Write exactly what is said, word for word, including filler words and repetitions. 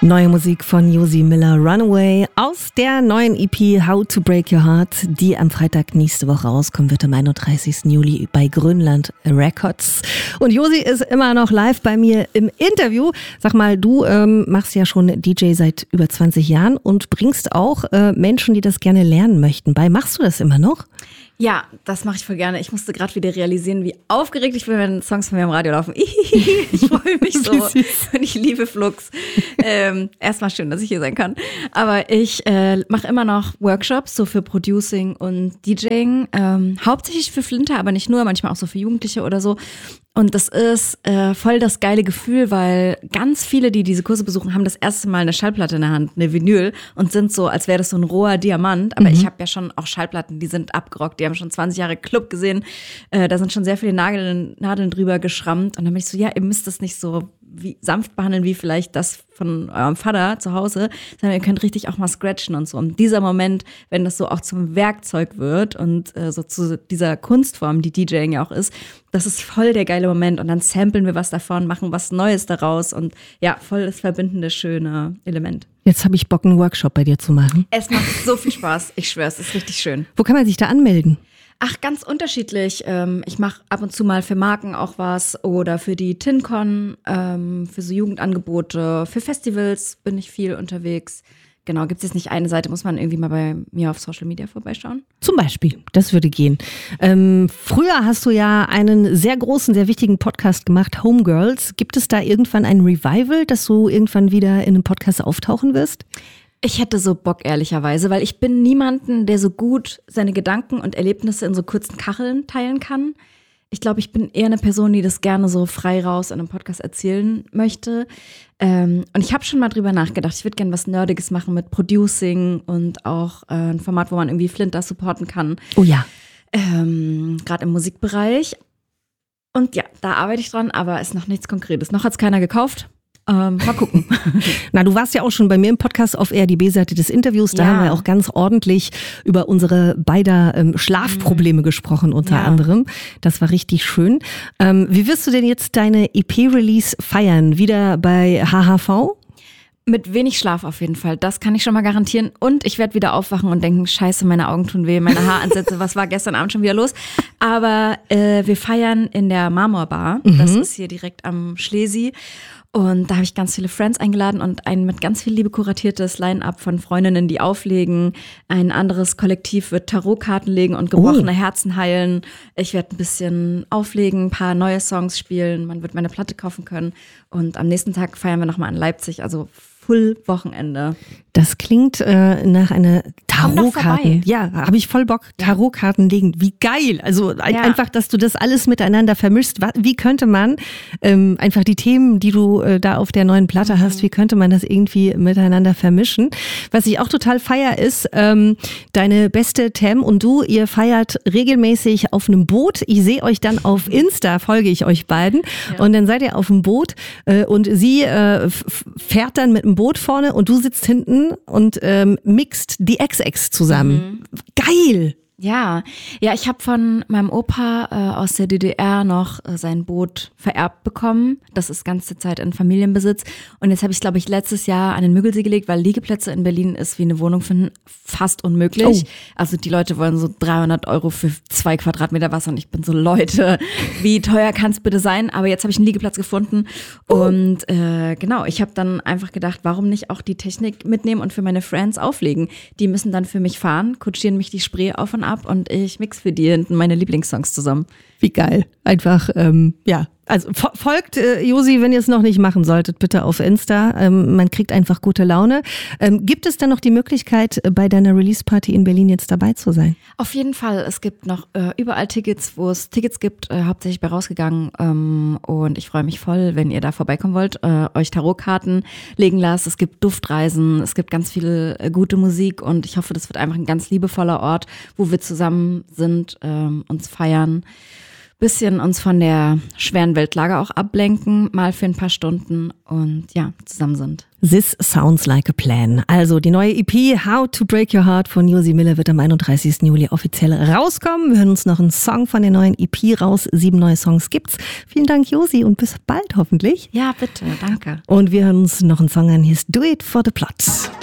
Neue Musik von Josie Miller, Runaway, aus der neuen E P How to Break Your Heart, die am Freitag nächste Woche rauskommen wird, am einunddreißigsten Juli bei Grönland Records. Und Josie ist immer noch live bei mir im Interview. Sag mal, du ähm, machst ja schon D J seit über zwanzig Jahren und bringst auch äh, Menschen, die das gerne lernen möchten, bei. Machst du das immer noch? Ja, das mache ich voll gerne. Ich musste gerade wieder realisieren, wie aufgeregt ich bin, wenn Songs von mir im Radio laufen. Ich freue mich so und ich liebe Flux. ähm, erstmal schön, dass ich hier sein kann. Aber ich äh, mache immer noch Workshops, so für Producing und DJing. Ähm, hauptsächlich für Flinter, aber nicht nur, manchmal auch so für Jugendliche oder so. Und das ist äh, voll das geile Gefühl, weil ganz viele, die diese Kurse besuchen, haben das erste Mal eine Schallplatte in der Hand, eine Vinyl, und sind so, als wäre das so ein roher Diamant. Aber mhm. ich habe ja schon auch Schallplatten, die sind abgerockt, die haben schon zwanzig Jahre Club gesehen. Äh, da sind schon sehr viele Nadeln, Nadeln drüber geschrammt. Und dann bin ich so, ja, ihr müsst das nicht so wie, sanft behandeln wie vielleicht das von eurem Vater zu Hause, sondern ihr könnt richtig auch mal scratchen und so. Und dieser Moment, wenn das so auch zum Werkzeug wird und äh, so zu dieser Kunstform, die DJing ja auch ist, das ist voll der geile Moment. Und dann samplen wir was davon, machen was Neues daraus und ja, voll das verbindende, schöne Element. Jetzt habe ich Bock, einen Workshop bei dir zu machen. Es macht so viel Spaß, ich schwöre, es ist richtig schön. Wo kann man sich da anmelden? Ach, ganz unterschiedlich. Ich mache ab und zu mal für Marken auch was oder für die TinCon, für so Jugendangebote, für Festivals bin ich viel unterwegs. Genau, gibt es jetzt nicht eine Seite, muss man irgendwie mal bei mir auf Social Media vorbeischauen? Zum Beispiel, das würde gehen. Ähm, früher hast du ja einen sehr großen, sehr wichtigen Podcast gemacht, Homegirls. Gibt es da irgendwann ein Revival, dass du irgendwann wieder in einem Podcast auftauchen wirst? Ich hätte so Bock, ehrlicherweise, weil ich bin niemanden, der so gut seine Gedanken und Erlebnisse in so kurzen Kacheln teilen kann. Ich glaube, ich bin eher eine Person, die das gerne so frei raus in einem Podcast erzählen möchte. Ähm, und ich habe schon mal drüber nachgedacht. Ich würde gerne was Nerdiges machen mit Producing und auch äh, ein Format, wo man irgendwie Flinter supporten kann. Oh ja. Ähm, gerade im Musikbereich. Und ja, da arbeite ich dran, aber ist noch nichts Konkretes. Noch hat's keiner gekauft. Ähm, mal gucken. Na, du warst ja auch schon bei mir im Podcast auf R, die B-Seite des Interviews. Da ja. haben wir auch ganz ordentlich über unsere beider ähm, Schlafprobleme mhm. gesprochen, unter ja. anderem. Das war richtig schön. Ähm, wie wirst du denn jetzt deine E P-Release feiern? Wieder bei H H V? Mit wenig Schlaf auf jeden Fall, das kann ich schon mal garantieren. Und ich werde wieder aufwachen und denken, scheiße, meine Augen tun weh, meine Haaransätze, was war gestern Abend schon wieder los? Aber äh, wir feiern in der Marmorbar, mhm. das ist hier direkt am Schlesi. Und da habe ich ganz viele Friends eingeladen und ein mit ganz viel Liebe kuratiertes Line-Up von Freundinnen, die auflegen. Ein anderes Kollektiv wird Tarotkarten legen und gebrochene oh. Herzen heilen. Ich werde ein bisschen auflegen, ein paar neue Songs spielen. Man wird meine Platte kaufen können. Und am nächsten Tag feiern wir nochmal in Leipzig, also Full-Wochenende. Das klingt äh, nach einer Tarotkarten. Ja, habe ich voll Bock. Tarotkarten legen. Wie geil. Also ja. einfach, dass du das alles miteinander vermischst. Wie könnte man ähm, einfach die Themen, die du äh, da auf der neuen Platte hast, wie könnte man das irgendwie miteinander vermischen? Was ich auch total feier ist, ähm, deine beste Tam und du, ihr feiert regelmäßig auf einem Boot. Ich sehe euch dann auf Insta, folge ich euch beiden. Ja. Und dann seid ihr auf dem Boot äh, und sie äh, f- fährt dann mit dem Boot vorne und du sitzt hinten und ähm, mixt die X X zusammen. Mhm. Geil! Ja, ja, ich habe von meinem Opa äh, aus der D D R noch äh, sein Boot vererbt bekommen. Das ist ganze Zeit in Familienbesitz. Und jetzt habe ich, glaube ich, letztes Jahr an den Müggelsee gelegt, weil Liegeplätze in Berlin ist wie eine Wohnung finden fast unmöglich. Oh. Also die Leute wollen so dreihundert Euro für zwei Quadratmeter Wasser und ich bin so, Leute, wie teuer kann es bitte sein? Aber jetzt habe ich einen Liegeplatz gefunden oh. und äh, genau, ich habe dann einfach gedacht, warum nicht auch die Technik mitnehmen und für meine Friends auflegen? Die müssen dann für mich fahren, kutschieren mich die Spree auf und ab und ich mix für die hinten meine Lieblingssongs zusammen. Wie geil. Einfach, ähm, ja. Also folgt äh, Josie, wenn ihr es noch nicht machen solltet, bitte auf Insta. Ähm, man kriegt einfach gute Laune. Ähm, gibt es dann noch die Möglichkeit, bei deiner Release-Party in Berlin jetzt dabei zu sein? Auf jeden Fall. Es gibt noch äh, überall Tickets, wo es Tickets gibt, äh, hauptsächlich bei rausgegangen. Ähm, und ich freue mich voll, wenn ihr da vorbeikommen wollt, äh, euch Tarotkarten legen lasst. Es gibt Duftreisen, es gibt ganz viel äh, gute Musik und ich hoffe, das wird einfach ein ganz liebevoller Ort, wo wir zusammen sind, ähm, uns feiern. bisschen uns von der schweren Weltlage auch ablenken, mal für ein paar Stunden und ja, zusammen sind. This sounds like a plan. Also die neue E P How to Break Your Heart von Josi Miller wird am einunddreißigsten Juli offiziell rauskommen. Wir hören uns noch einen Song von der neuen E P raus. Sieben neue Songs gibt's. Vielen Dank, Josi, und bis bald hoffentlich. Ja, bitte, danke. Und wir hören uns noch einen Song an. Hier ist Do It for the Plot.